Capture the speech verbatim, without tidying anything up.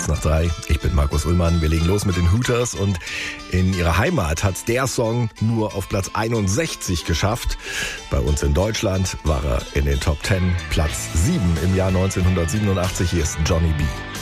kurz nach drei. Ich bin Markus Ullmann. Wir legen los mit den Hooters und in ihrer Heimat hat der Song nur auf Platz einundsechzig geschafft. Bei uns in Deutschland war er in den Top zehn, Platz sieben im Jahr neunzehnhundertsiebenundachtzig. Hier ist Johnny B.